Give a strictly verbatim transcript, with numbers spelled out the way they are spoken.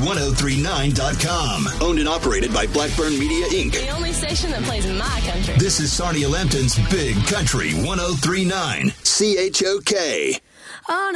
ten thirty-nine dot com. Owned and operated by Blackburn Media, Incorporated. The only station that plays my country. This is Sarnia Lambton's Big Country ten thirty-nine. C H O K. On